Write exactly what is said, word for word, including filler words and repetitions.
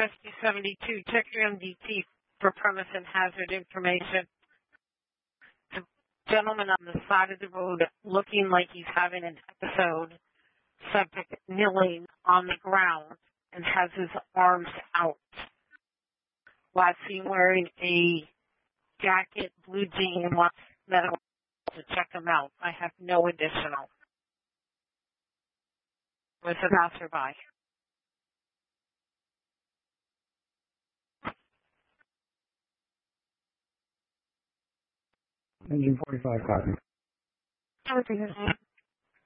Rescue seventy-two, check your M D T for premise and hazard information. The gentleman on the side of the road looking like he's having an episode, subject kneeling on the ground and has his arms out. Last seen wearing a jacket, blue jean, and wants medical to check him out. I have no additional. Was a passerby. Engine forty-five, copy. Okay.